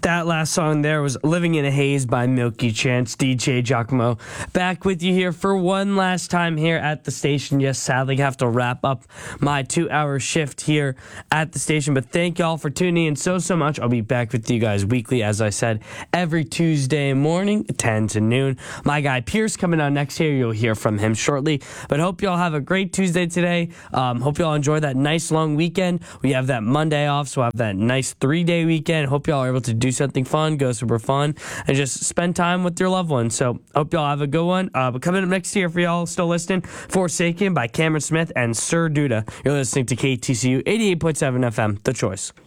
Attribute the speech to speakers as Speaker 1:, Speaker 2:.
Speaker 1: That last song there was Living in a Haze by Milky Chance, DJ Giacomo. Back with you here for one last time here at the station. Yes, sadly, I have to wrap up my 2-hour shift here at the station, but thank y'all for tuning in so much. I'll be back with you guys weekly, as I said, every Tuesday morning, 10 to noon. My guy Pierce coming on next here. You'll hear from him shortly, but hope y'all have a great Tuesday today. Hope y'all enjoy that nice long weekend. We have that Monday off, so we'll have that nice 3-day weekend. Hope y'all are able to do something fun, go super fun, and just spend time with your loved ones. So hope y'all have a good one. But coming up next year, for y'all still listening, Forsaken by Cameron Smith and Sir Duda. You're listening to KTCU 88.7 FM, The Choice.